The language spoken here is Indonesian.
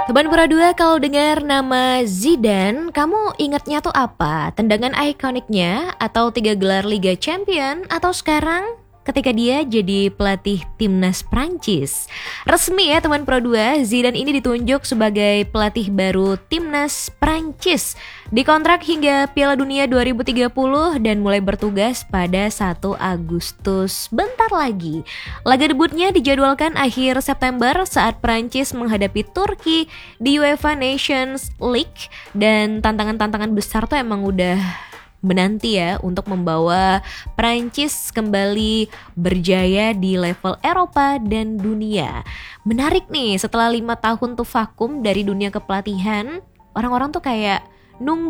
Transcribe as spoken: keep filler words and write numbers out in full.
Teman Pura dua, kalau dengar nama Zidane, kamu ingatnya tuh apa? Tendangan ikoniknya, atau tiga gelar Liga Champion, atau sekarang ketika dia jadi pelatih timnas Prancis? Resmi ya teman Pro dua, Zidane ini ditunjuk sebagai pelatih baru timnas Prancis. Dikontrak hingga Piala Dunia dua ribu tiga puluh dan mulai bertugas pada satu Agustus. Bentar lagi. Laga debutnya dijadwalkan akhir September saat Prancis menghadapi Turki di UEFA Nations League. Dan tantangan-tantangan besar tuh emang udah menanti ya untuk membawa Prancis kembali berjaya di level Eropa dan dunia. Menarik nih, setelah lima tahun tuh vakum dari dunia kepelatihan, orang-orang tuh kayak nunggu